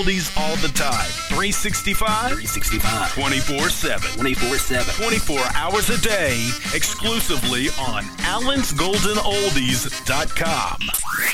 oldies all the time. 365? 24/7. 24 hours a day, exclusively on AllensGoldenOldies.com.